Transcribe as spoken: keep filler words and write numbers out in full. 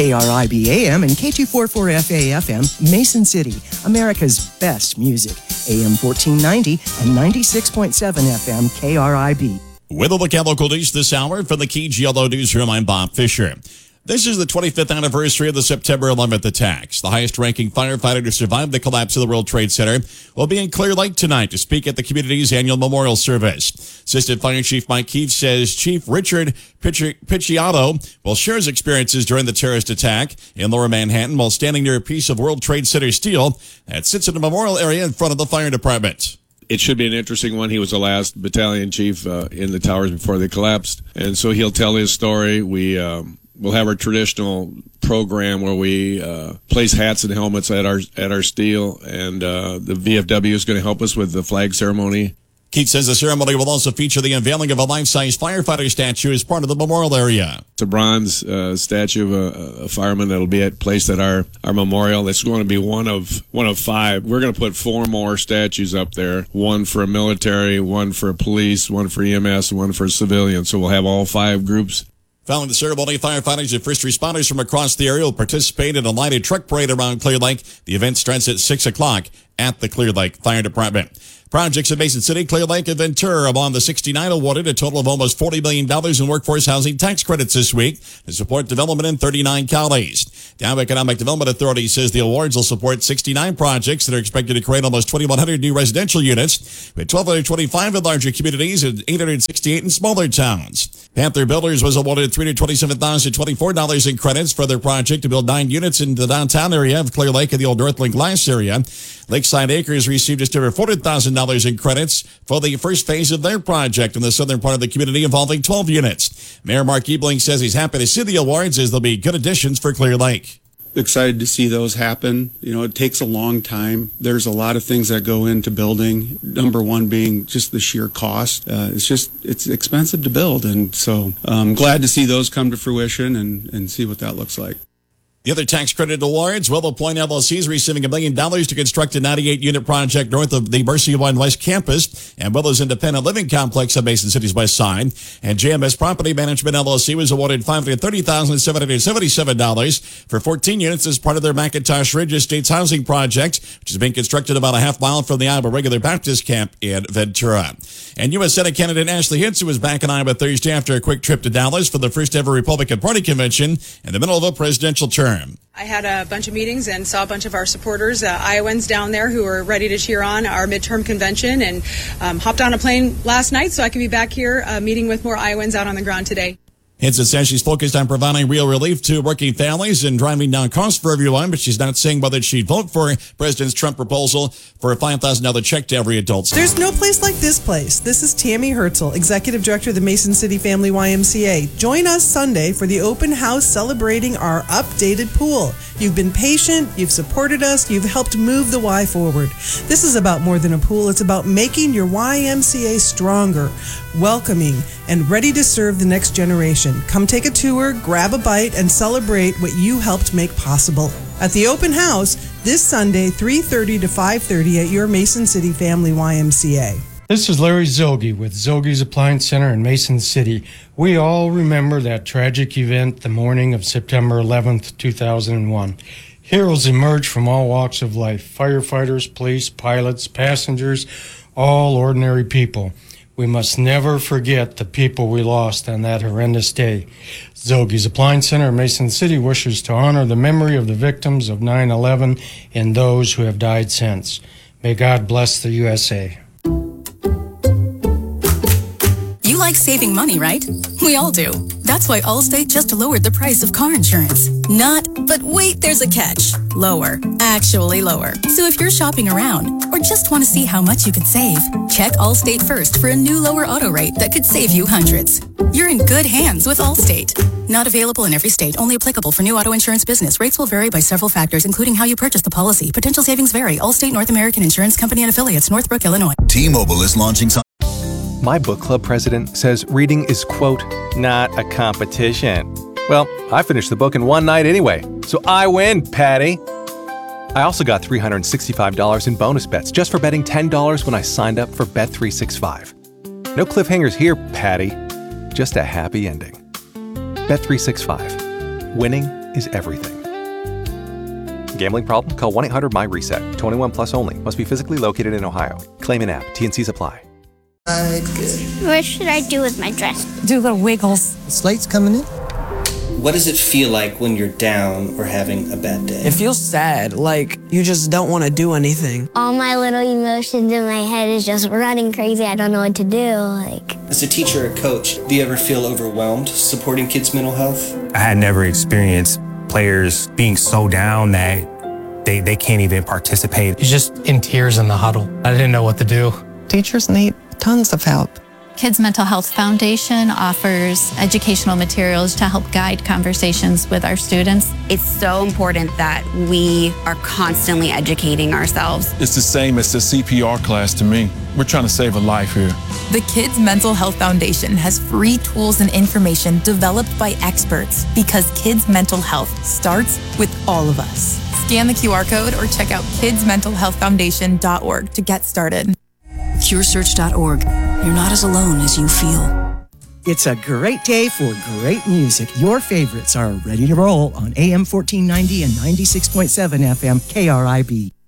K R I B A M and K two forty-four F A F M, Mason City, America's best music. A M fourteen ninety and ninety-six point seven F M K R I B. With a look at local news this hour from the K G L O Newsroom, I'm Bob Fisher. This is the twenty-fifth anniversary of the September eleventh attacks. The highest-ranking firefighter to survive the collapse of the World Trade Center will be in Clear Lake tonight to speak at the community's annual memorial service. Assistant Fire Chief Mike Keefe says Chief Richard Picciotto will share his experiences during the terrorist attack in Lower Manhattan while standing near a piece of World Trade Center steel that sits in the memorial area in front of the fire department. It should be an interesting one. He was the last battalion chief uh, in the towers before they collapsed, and so he'll tell his story. We um, will have our traditional program where we uh, place hats and helmets at our at our steel, and uh, the V F W is going to help us with the flag ceremony. Keith says the ceremony will also feature the unveiling of a life-size firefighter statue as part of the memorial area. It's a bronze uh, statue of a, a fireman that'll be at, placed at our, our memorial. It's going to be one of one of five. We're going to put four more statues up there, one for a military, one for police, one for E M S, and one for civilians. So we'll have all five groups. Following the ceremony, firefighters and first responders from across the area will participate in a lighted truck parade around Clear Lake. The event starts at six o'clock at the Clear Lake Fire Department. Projects in Mason City, Clear Lake, and Ventura among the sixty-nine awarded a total of almost forty million dollars in workforce housing tax credits this week to support development in thirty-nine counties. The Iowa Economic Development Authority says the awards will support sixty-nine projects that are expected to create almost twenty-one hundred new residential units, with one thousand two hundred twenty-five in larger communities and eight hundred sixty-eight in smaller towns. Panther Builders was awarded three hundred twenty-seven thousand twenty-four dollars in credits for their project to build nine units in the downtown area of Clear Lake and the old Northland Glass area. Lakeside Acres received just over four hundred thousand dollars in credits for the first phase of their project in the southern part of the community involving twelve units. Mayor Mark Ebling says he's happy to see the awards as they'll be good additions for Clear Lake. Excited to see those happen. You know, it takes a long time. There's a lot of things that go into building. Number one being just the sheer cost. Uh, it's just, it's expensive to build. And so I'm glad to see those come to fruition and, and see what that looks like. The other tax credit awards, Willow Point L L C is receiving a million dollars to construct a ninety-eight unit project north of the Mercy One West campus and Willow's Independent Living Complex on Mason City's west side. And J M S Property Management L L C was awarded five hundred thirty thousand seven hundred seventy-seven dollars for fourteen units as part of their McIntosh Ridge Estates housing project, which is being constructed about a half mile from the Iowa Regular Baptist Camp in Ventura. And U S Senate candidate Ashley Hintz was back in Iowa Thursday after a quick trip to Dallas for the first ever Republican Party convention in the middle of a presidential term. I had a bunch of meetings and saw a bunch of our supporters, uh, Iowans down there who were ready to cheer on our midterm convention, and um, hopped on a plane last night so I can be back here uh, meeting with more Iowans out on the ground today. Hinson says she's focused on providing real relief to working families and driving down costs for everyone, but she's not saying whether she'd vote for President Trump's proposal for a five thousand dollars check to every adult. There's no place like this place. This is Tammy Herzl, Executive Director of the Mason City Family Y M C A. Join us Sunday for the open house celebrating our updated pool. You've been patient, you've supported us, you've helped move the Y forward. This is about more than a pool. It's about making your Y M C A stronger, welcoming, and ready to serve the next generation. Come take a tour, grab a bite, and celebrate what you helped make possible. At the open house, this Sunday, three thirty to five thirty at your Mason City Family Y M C A. This is Larry Zogi with Zogi's Appliance Center in Mason City. We all remember that tragic event the morning of September eleventh, two thousand one. Heroes emerged from all walks of life: firefighters, police, pilots, passengers, all ordinary people. We must never forget the people we lost on that horrendous day. Zogi's Appliance Center in Mason City wishes to honor the memory of the victims of nine eleven and those who have died since. May God bless the U S A. You like saving money, right? We all do. That's why Allstate just lowered the price of car insurance. Not, but wait, there's a catch. Lower. Actually lower. So if you're shopping around or just want to see how much you could save, check Allstate first for a new lower auto rate that could save you hundreds. You're in good hands with Allstate. Not available in every state. Only applicable for new auto insurance business. Rates will vary by several factors, including how you purchase the policy. Potential savings vary. Allstate North American Insurance Company and Affiliates, Northbrook, Illinois. T-Mobile is launching some... My book club president says reading is, quote, not a competition. Well, I finished the book in one night anyway, so I win, Patty. I also got three hundred sixty-five dollars in bonus bets just for betting ten dollars when I signed up for Bet three sixty-five. No cliffhangers here, Patty. Just a happy ending. Bet three sixty-five. Winning is everything. Gambling problem? Call one eight hundred my reset. twenty-one plus only. Must be physically located in Ohio. Claim in app. T N Cs apply. What should I do with my dress? Do little wiggles. The slate's coming in. What does it feel like when you're down or having a bad day? It feels sad, like you just don't want to do anything. All my little emotions in my head is just running crazy. I don't know what to do. Like, as a teacher or coach, do you ever feel overwhelmed supporting kids' mental health? I had never experienced players being so down that they, they can't even participate. He's just in tears in the huddle. I didn't know what to do. Teachers need tons of help. Kids Mental Health Foundation offers educational materials to help guide conversations with our students. It's so important that we are constantly educating ourselves. It's the same as the C P R class to me. We're trying to save a life here. The Kids Mental Health Foundation has free tools and information developed by experts because kids' mental health starts with all of us. Scan the Q R code or check out kids mental health foundation dot org to get started. Cure Search dot org. You're not as alone as you feel. It's a great day for great music. Your favorites are ready to roll on A M fourteen ninety and ninety-six point seven F M K R I B.